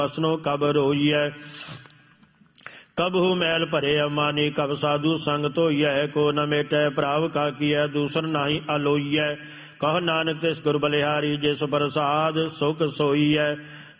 असनो कब रोइय। कबहु मैल भरे अमानी कब साधु संग धोइय। को न मेटै प्राव का किय दूसर नाही अलोइय। कह नानक तिस गुर बलिहारी जिस प्रसाद सुख सोइय।